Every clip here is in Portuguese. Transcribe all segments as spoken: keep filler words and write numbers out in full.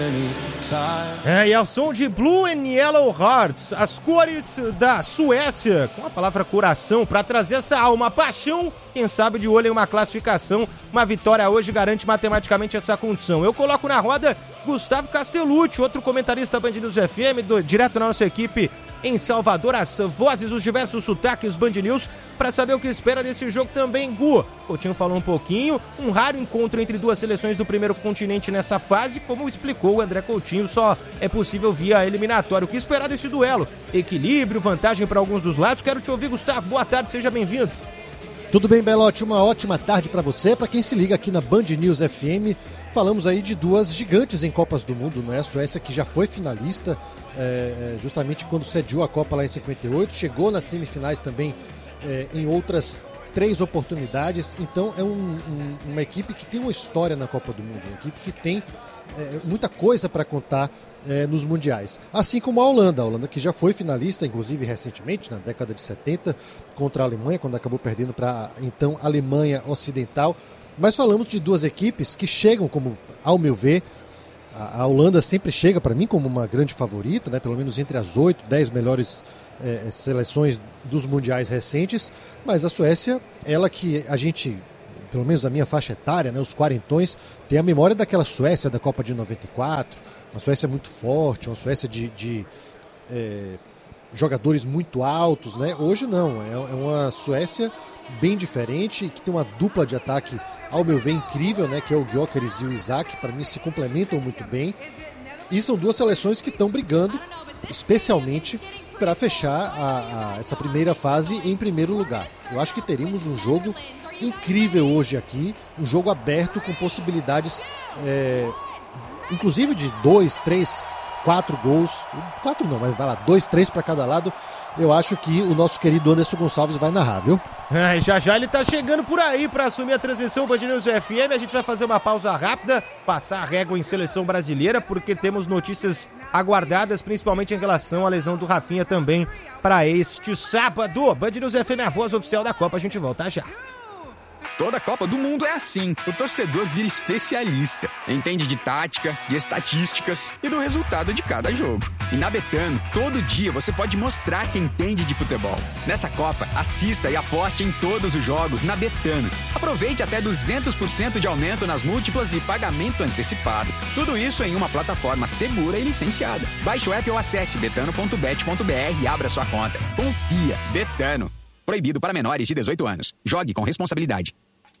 É, e ao som de Blue and Yellow Hearts, as cores da Suécia, com a palavra coração, para trazer essa alma, paixão, quem sabe de olho em uma classificação, uma vitória hoje garante matematicamente essa condição. Eu coloco na roda Gustavo Castellucci, outro comentarista Band News F M, do, direto da nossa equipe em Salvador, as vozes, os diversos sotaques Band News, para saber o que espera desse jogo também. Gu, Coutinho falou um pouquinho, um raro encontro entre duas seleções do primeiro continente nessa fase, como explicou o André Coutinho, só é possível via eliminatório. O que esperar desse duelo? Equilíbrio, vantagem para alguns dos lados? Quero te ouvir, Gustavo, boa tarde, seja bem-vindo. Tudo bem, Belotti? Uma ótima tarde para você, para quem se liga aqui na Band News F M. Falamos aí de duas gigantes em Copas do Mundo, não é? A Suécia, que já foi finalista, é, justamente quando sediou a Copa lá em cinquenta e oito, chegou nas semifinais também é, em outras três oportunidades. Então é um, um, uma equipe que tem uma história na Copa do Mundo, uma equipe que tem é, muita coisa para contar é, nos mundiais. Assim como a Holanda, a Holanda que já foi finalista, inclusive recentemente, na década de setenta, contra a Alemanha, quando acabou perdendo para então a Alemanha Ocidental. Mas falamos de duas equipes que chegam como, ao meu ver, a, a Holanda sempre chega para mim como uma grande favorita, né, pelo menos entre as oito, dez melhores é, seleções dos mundiais recentes, mas a Suécia, ela que a gente, pelo menos a minha faixa etária, né, os quarentões, tem a memória daquela Suécia da Copa de noventa e quatro, uma Suécia muito forte, uma Suécia de, de é, jogadores muito altos, né? Hoje não, é, é uma Suécia bem diferente, que tem uma dupla de ataque, ao meu ver, incrível, né? Que é o Gyökeres e o Isaac, para mim se complementam muito bem. E são duas seleções que estão brigando, especialmente para fechar a, a, essa primeira fase em primeiro lugar. Eu acho que teríamos um jogo incrível hoje aqui, um jogo aberto com possibilidades, é, inclusive de dois, três, quatro gols, quatro não, mas vai lá, dois, três para cada lado. Eu acho que o nosso querido Anderson Gonçalves vai narrar, viu? É, já já ele tá chegando por aí para assumir a transmissão Band News F M. A gente vai fazer uma pausa rápida, passar a régua em seleção brasileira, porque temos notícias aguardadas, principalmente em relação à lesão do Rafinha também para este sábado. Band News F M, a voz oficial da Copa, a gente volta já. Toda Copa do Mundo é assim. O torcedor vira especialista. Entende de tática, de estatísticas e do resultado de cada jogo. E na Betano, todo dia você pode mostrar que entende de futebol. Nessa Copa, assista e aposte em todos os jogos na Betano. Aproveite até duzentos por cento de aumento nas múltiplas e pagamento antecipado. Tudo isso em uma plataforma segura e licenciada. Baixe o app ou acesse betano ponto bet ponto b r e abra sua conta. Confia. Betano. Proibido para menores de dezoito anos. Jogue com responsabilidade.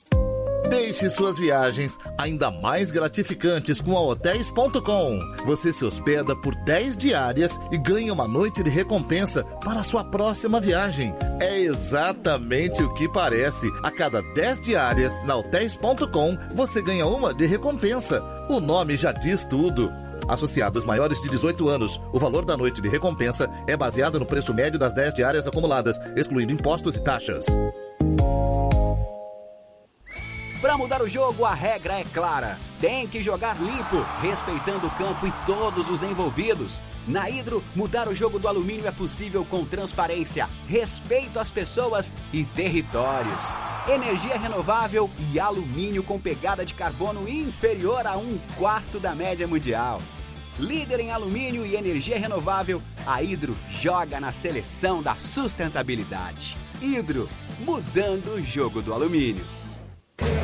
Deixe suas viagens ainda mais gratificantes com a hotéis ponto com. Você se hospeda por dez diárias e ganha uma noite de recompensa para a sua próxima viagem. É exatamente o que parece. A cada dez diárias na hotéis ponto com, você ganha uma de recompensa. O nome já diz tudo. Associados maiores de dezoito anos, o valor da noite de recompensa é baseado no preço médio das dez diárias acumuladas, excluindo impostos e taxas. Para mudar o jogo, a regra é clara. Tem que jogar limpo, respeitando o campo e todos os envolvidos. Na Hidro, mudar o jogo do alumínio é possível com transparência, respeito às pessoas e territórios. Energia renovável e alumínio com pegada de carbono inferior a um quarto da média mundial. Líder em alumínio e energia renovável, a Hidro joga na seleção da sustentabilidade. Hidro, mudando o jogo do alumínio.